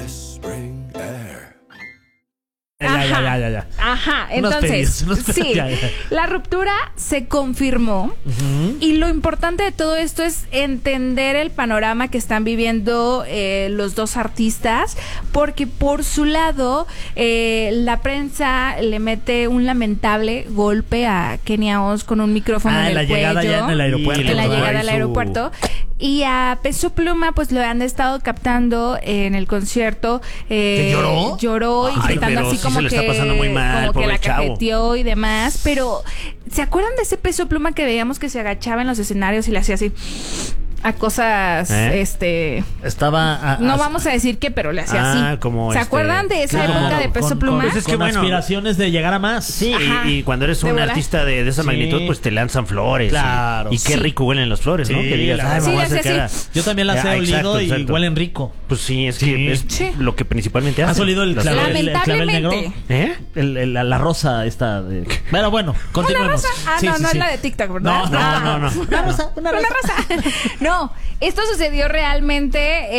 Spring Air. Ya. Ajá, entonces, sí, la ruptura se confirmó y lo importante de todo esto es entender el panorama que están viviendo los dos artistas, porque por su lado la prensa le mete un lamentable golpe a Kenia Oz con un micrófono en el cuello. Llegada ya en el aeropuerto. En la llegada al aeropuerto. Y a Peso Pluma, pues lo han estado captando en el concierto. ¿Que lloró? Lloró y gritando así como se le está pasando muy mal, como que la chavo. cajeteó y demás. Pero, ¿se acuerdan de ese Peso Pluma que veíamos que se agachaba en los escenarios y le hacía así a cosas, Estaba... no vamos a decir qué, pero le hacía así. como ¿Se acuerdan de esa claro, época de Peso Pluma? Pues es que con bueno, aspiraciones de llegar a más. Sí, Ajá. y cuando eres ¿De un volar? artista de esa Sí. magnitud, pues te lanzan flores. Claro. Y qué Sí. rico huelen las flores, ¿no? Sí, Que digas, la ay, verdad. vamos a Sí, acercar sí, Yo también las he olido y huelen rico. Pues sí, es Sí. que es Sí. lo que principalmente hace. ¿Has olido el Las clavel, flores. el clavel negro? Lamentablemente. La rosa esta de... Bueno, ¿Una continuemos. rosa? Ah, Sí, no, sí, no sí. es la de TikTok, ¿verdad? No. Una rosa. Una rosa. No, esto sucedió realmente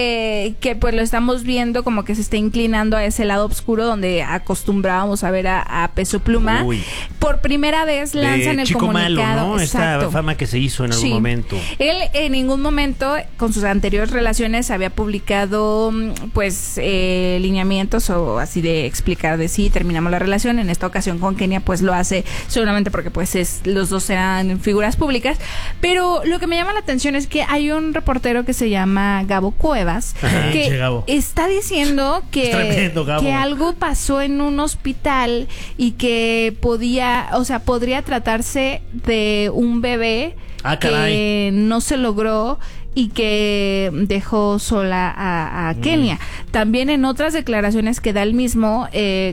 que pues lo estamos viendo como que se está inclinando a ese lado oscuro donde acostumbrábamos a ver a Peso Pluma. Uy. Por primera vez lanzan De el chico malo, comunicado. ¿no? Esta Exacto. fama que se hizo en algún Sí. momento. Él en ningún momento con sus anteriores relaciones había publicado pues lineamientos o así de explicar de sí, terminamos la relación. En esta ocasión con Kenia pues lo hace seguramente porque pues los dos eran figuras públicas. Pero lo que me llama la atención es que hay un reportero que se llama Gabo Cuevas que Gabo. está diciendo Es tremendo, Gabo. que algo pasó en un hospital y que podría tratarse de un bebé que no se logró y que dejó sola a Kenia. También en otras declaraciones que da él mismo,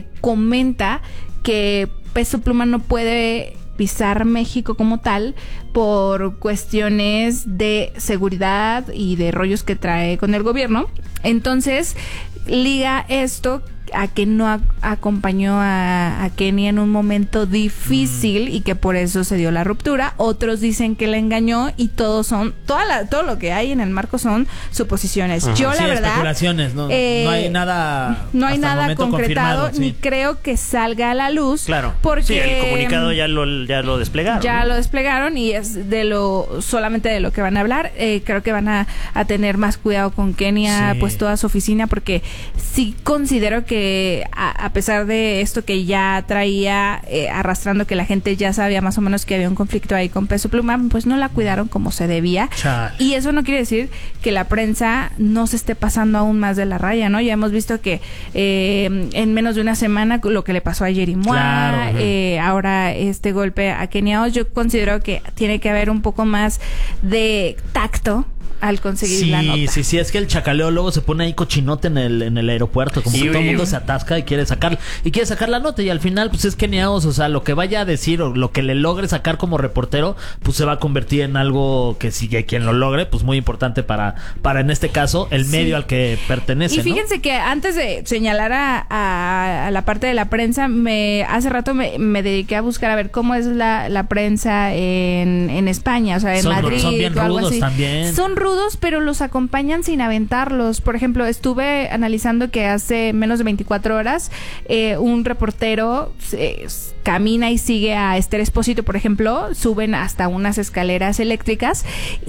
comenta que Peso Pluma no puede pisar México como tal por cuestiones de seguridad y de rollos que trae con el gobierno. Entonces, liga esto a que no acompañó a Kenia en un momento difícil y que por eso se dio la ruptura. Otros dicen que la engañó y todo lo que hay en el marco son suposiciones. Ajá. Yo la Sí, verdad especulaciones, no hay nada. no hay hasta el nada momento concretado confirmado, sí. ni creo que salga a la luz. Claro. Porque Sí, el comunicado ya lo desplegaron. ya ¿no? lo desplegaron y es solamente de lo que van a hablar. Creo que van a tener más cuidado con Kenia, Sí. pues toda su oficina, porque sí considero que a pesar de esto que ya traía arrastrando, que la gente ya sabía más o menos que había un conflicto ahí con Peso Pluma, pues no la cuidaron como se debía. Chale. Y eso no quiere decir que la prensa no se esté pasando aún más de la raya, ¿no? Ya hemos visto que en menos de una semana lo que le pasó a Jerry Mois, Claro. ahora este golpe a Kenia Oz, yo considero que tiene que haber un poco más de tacto al conseguir la nota. Sí, es que el chacaleo luego se pone ahí cochinote en el aeropuerto, como Sí, que todo el oye. mundo se atasca y quiere sacar la nota, y al final pues es Kenia Oz, o sea, lo que vaya a decir o lo que le logre sacar como reportero, pues se va a convertir en algo que si quien lo logre, pues muy importante para en este caso el medio al que pertenece, Y ¿no? fíjense que antes de señalar a la parte de la prensa, hace rato me dediqué a buscar a ver cómo es la prensa en España, o sea, en Madrid son bien o algo rudos así. también. Son rudos, pero los acompañan sin aventarlos. Por ejemplo, estuve analizando que hace menos de 24 horas un reportero camina y sigue a Esther Expósito, por ejemplo, suben hasta unas escaleras eléctricas,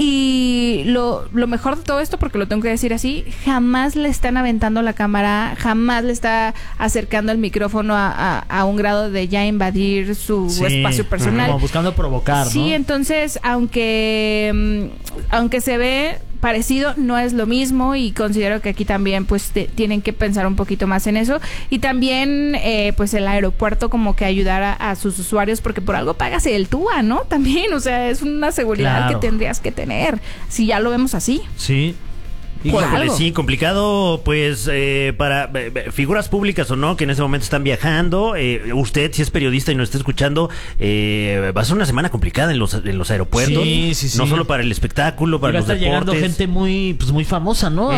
y lo mejor de todo esto, porque lo tengo que decir así, jamás le están aventando la cámara, jamás le está acercando el micrófono a un grado de ya invadir su espacio personal. Como buscando provocar, ¿no? Sí, entonces, aunque se ve parecido, no es lo mismo, y considero que aquí también pues tienen que pensar un poquito más en eso, y también pues el aeropuerto como que ayudar a sus usuarios, porque por algo pagas el TUA, ¿no? También, o sea, es una seguridad Claro. que tendrías que tener, si ya lo vemos así. Sí. Por Híjole, algo. sí, complicado, pues, para figuras públicas o no, que en ese momento están viajando. Usted, si es periodista y nos está escuchando, va a ser una semana complicada en los aeropuertos. Sí. No solo para el espectáculo, para Y va a los estar llegando deportes. gente muy famosa, ¿no?